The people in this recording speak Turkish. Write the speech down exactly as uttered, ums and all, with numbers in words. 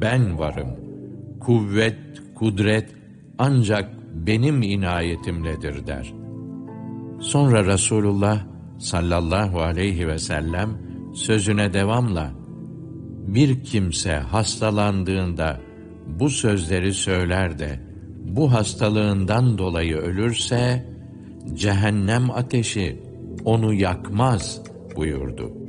ben varım. Kuvvet, kudret ancak benim inayetimledir der. Sonra Resulullah sallallahu aleyhi ve sellem sözüne devamla, bir kimse hastalandığında bu sözleri söyler de bu hastalığından dolayı ölürse cehennem ateşi onu yakmaz buyurdu.